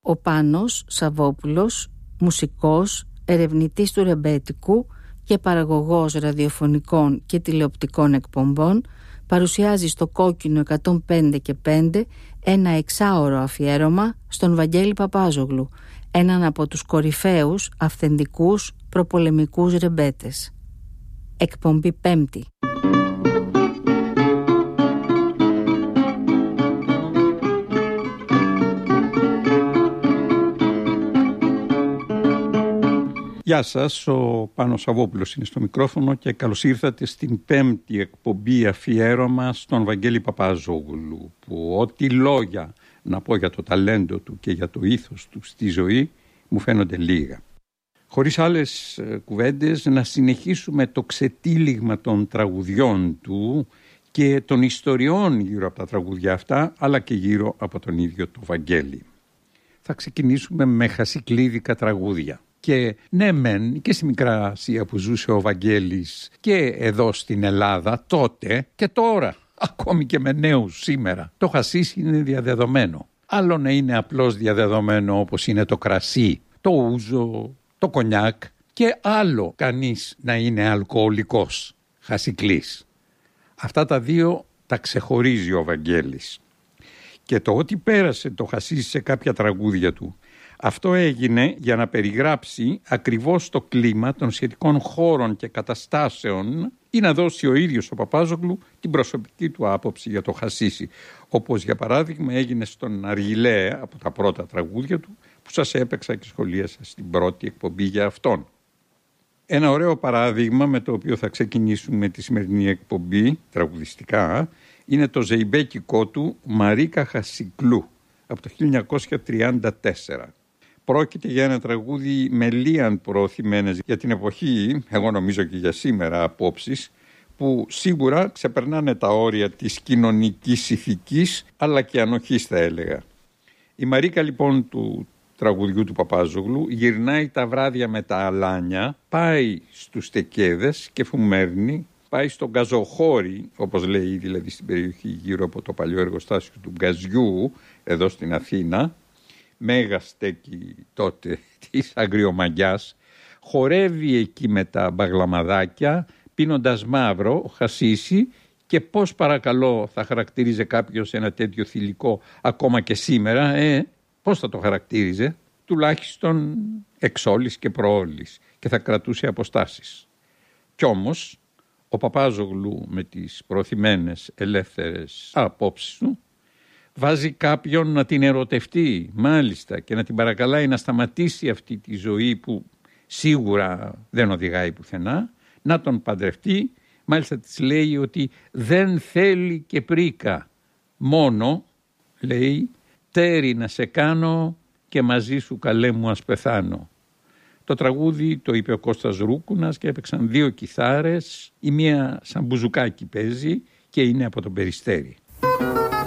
ο Πάνος Σαββόπουλος, μουσικός, ερευνητής του ρεμπέτικου και παραγωγός ραδιοφωνικών και τηλεοπτικών εκπομπών, παρουσιάζει στο Κόκκινο 105,5 ένα εξάωρο αφιέρωμα στον Βαγγέλη Παπάζογλου, έναν από τους κορυφαίους αυθεντικούς προπολεμικούς ρεμπέτες. Εκπομπή 5η. Γεια σας, ο Πάνος Σαββόπουλος είναι στο μικρόφωνο και καλώς ήρθατε στην 5η εκπομπή αφιέρωμα στον Βαγγέλη Παπάζογλου, που ό,τι λόγια να πω για το ταλέντο του και για το ήθος του στη ζωή μου φαίνονται λίγα. Χωρίς άλλες κουβέντες, να συνεχίσουμε το ξετύλιγμα των τραγουδιών του και των ιστοριών γύρω από τα τραγουδιά αυτά, αλλά και γύρω από τον ίδιο το Βαγγέλη. Θα ξεκινήσουμε με χασικλίδικα τραγούδια. Και ναι μεν και στη Μικρά Ασία που ζούσε ο Βαγγέλης και εδώ στην Ελλάδα τότε και τώρα, ακόμη και με νέους σήμερα, το χασίσι είναι διαδεδομένο. Άλλο να είναι απλώς διαδεδομένο όπως είναι το κρασί, το ούζο, το κονιάκ, και άλλο κανείς να είναι αλκοολικός, χασικλής. Αυτά τα δύο τα ξεχωρίζει ο Βαγγέλης. Και το ότι πέρασε το χασίσι σε κάποια τραγούδια του, αυτό έγινε για να περιγράψει ακριβώς το κλίμα των σχετικών χώρων και καταστάσεων ή να δώσει ο ίδιος ο Παπάζογλου την προσωπική του άποψη για το χασίσι. Όπως για παράδειγμα έγινε στον Αργιλέ από τα πρώτα τραγούδια του που σας έπαιξα και σχολίασα στην πρώτη εκπομπή για αυτόν. Ένα ωραίο παράδειγμα με το οποίο θα ξεκινήσουμε τη σημερινή εκπομπή τραγουδιστικά είναι το ζεϊμπέκικο του Μαρίκα Χασικλού από το 1934. Πρόκειται για ένα τραγούδι με λίαν προωθημένες για την εποχή, εγώ νομίζω και για σήμερα, απόψεις, που σίγουρα ξεπερνάνε τα όρια της κοινωνικής ηθικής, αλλά και ανοχής θα έλεγα. Η Μαρίκα λοιπόν του τραγουδιού του Παπάζογλου γυρνάει τα βράδια με τα αλάνια, πάει στους Τεκέδες και φουμέρνει, πάει στον Γκαζοχώρι, όπως λέει δηλαδή στην περιοχή γύρω από το παλιό εργοστάσιο του Γκαζιού, εδώ στην Αθήνα, μέγα στέκι τότε της αγριομαγιάς, χορεύει εκεί με τα μπαγλαμαδάκια, πίνοντας μαύρο, χασίσι, και πώς παρακαλώ θα χαρακτήριζε κάποιος ένα τέτοιο θηλυκό ακόμα και σήμερα, πώς θα το χαρακτήριζε, τουλάχιστον εξόλης και προόλης, και θα κρατούσε αποστάσεις. Κι όμως ο Παπάζογλου με τις προωθημένες ελεύθερες απόψεις του βάζει κάποιον να την ερωτευτεί μάλιστα και να την παρακαλάει να σταματήσει αυτή τη ζωή που σίγουρα δεν οδηγάει πουθενά, να τον παντρευτεί. Μάλιστα της λέει ότι δεν θέλει και πρίκα, μόνο λέει τέρι να σε κάνω και μαζί σου καλέ μου ας πεθάνω. Το τραγούδι το είπε ο Κώστας Ρούκουνας και έπαιξαν δύο κιθάρες, η μία σαν μπουζουκάκι παίζει και είναι από τον Περιστέρι.